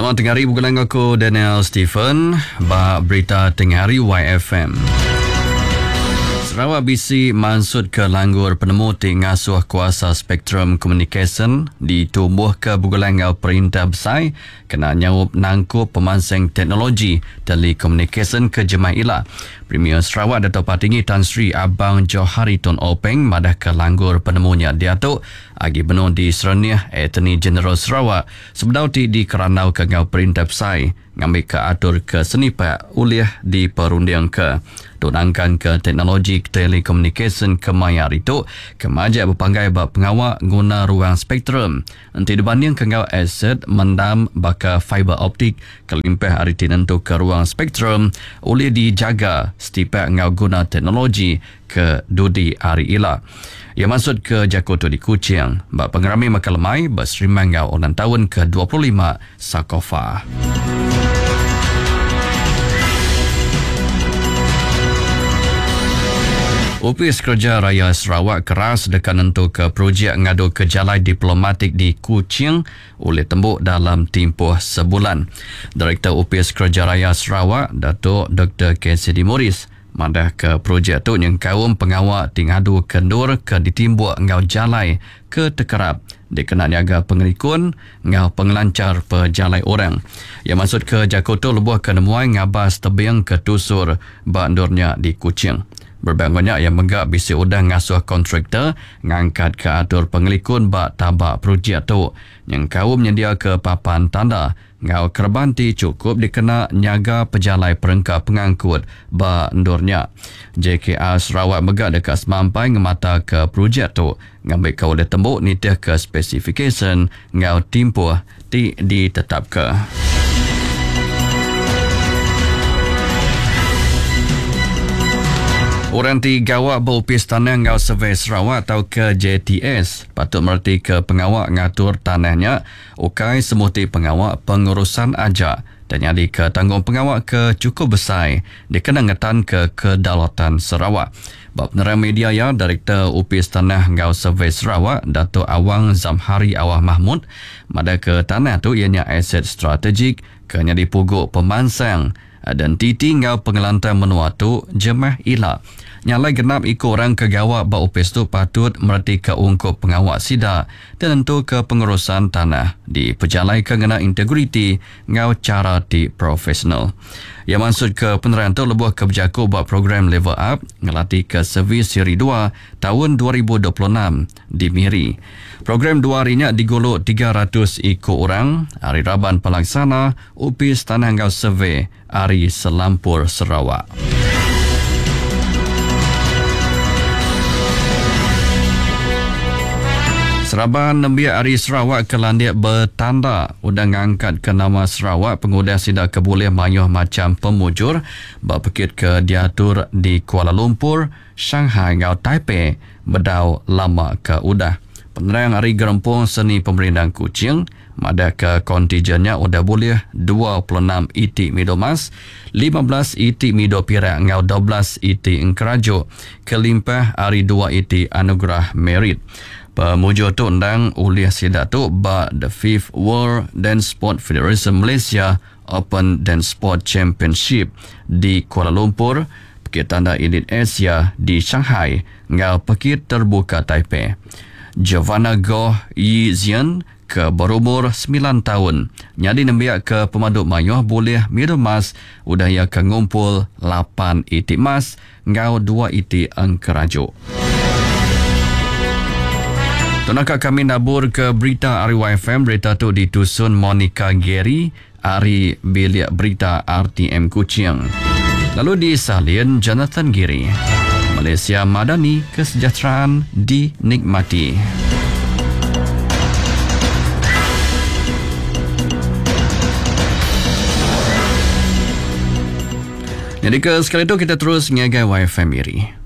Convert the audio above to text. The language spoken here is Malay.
Selamat tengah hari, bukan aku Daniel Stephen. Berita tengah hari YFM. Sarawak BC mansut ke langgur penemu ngasuh kuasa Spektrum Communication ditumbuh ke Bugulangau Perintah Besar kena nyawup nangkup pemanseng teknologi telekomunikasi ke Jemaah Ila. Premier Sarawak Dato' Patinggi Tan Sri Abang Johari Tun Openg madah ke langgur penemunya Datuk agi benuh di Sereniah Attorney General Sarawak sebedau di Keranau ke Ngau Perintah Besar ngambil ke atur ke senipak uliah di perundian ke tunangkan ke teknologi telekomunikasi ke mayar itu kemajak berpanggai bak pengawak guna ruang spektrum nanti dibanding ke ngau aset mendam baka fiber optik kelimpah hari tinentu ke ruang spektrum oleh dijaga setiap ngau guna teknologi ke dudi hari ila. Ia maksud ke Jakarta di Kuching bak pengerami makalemai berserimang ngau ulang tahun ke-25 Sakofa. Opis Kerja Raya Sarawak keras dekan untuk ke projek ngadu ke jalai diplomatik di Kuching oleh tembuk dalam tempoh sebulan. Direktur Opis Kerja Raya Sarawak, Datuk Dr. KCD Morris, madah ke projek tu yang kaum pengawak tingadu kendur ke ditimbuk ngau jalai ke tekerap dikena niaga pengerikun ngau pengelancar pejalai orang. Yang maksud ke Jakarta lebuh ke nemuai ngabas tebing ke tusur bandurnya di Kuching. Berbanyak yang menggak bisi udang ngasuh kontraktor ngangkat ke atur pengelikun bak tabak projek tu yang kaum menyedia ke papan tanda ngau kerbanti cukup dikena nyaga pejalai perengkap pengangkut bak endurnya. JKR Sarawak menggak dekat semampai ngemata ke projek tu ngambil ke oleh tembuk nitih ke spesifikasi ngau timpuh ditetap ke. Orang ti gawak berupis tanah ngau survey Sarawak atau ke JTS patut merti ke pengawak ngatur tanahnya ukai semuti pengawak pengurusan ajak dan jadi ke tanggung pengawak ke cukup besar dikenangetan ke kedaulatan Sarawak. Bab penerang media ya Direktur Upis Tanah Ngau Survey Sarawak Dato' Awang Zamhari Awah Mahmud mada ke tanah tu ianya aset strategik ke nyadi puguk pemansang dan titi ngau pengelantar menua tu Jemaah Ila. Nyalai genap ikut orang kegawak bak upis tu patut merti ke ungkup pengawak sida dan tentu ke pengurusan tanah di pejalai kengena integriti ngau cara di profesional. Yang maksud ke penerang tu lebuh ke berjaku buat program level up ngelatih ke servis siri 2 tahun 2026 di Miri. Program 2 harinya digolok 300 ikut orang hari Raban pelaksana upis tanah ngau survey hari Selampur Sarawak. Seraban Nembiak Hari Sarawak ke landik bertanda udang angkat ke nama Sarawak pengudah sida keboleh mayuh macam pemujur berpekit ke diatur di Kuala Lumpur, Shanghai ngau Taipei bedau lama ke udah. Penerang Hari Gerempung Seni Pemerintahan Kuching mada ke kontijennya udah boleh 26 itik midomas, 15 itik mido pirak ngau 12 itik engkerajo, kelimpah hari 2 itik anugerah merit. Pemujur tu undang oleh sidak tu bak the 5th World Dance Sport Federation Malaysia Open Dance Sport Championship di Kuala Lumpur, pekit tanda Elite Asia di Shanghai ngau pekit terbuka Taipei. Giovanna Goh Yi Zian ke berumur 9 tahun nyadi nembiak ke pemaduk mayuh boleh middle mas udah ia ke ngumpul 8 itik mas ngau 2 itik engkerajo. Tunakah kami nabur ke berita RYFM. Berita tu ditusun Monica Gary Ari Bilik Berita RTM Kuching. Lalu disalin Jonathan Giri. Malaysia Madani, kesejahteraan dinikmati. Jadi ke sekali itu kita terus nyagai YFM Miri.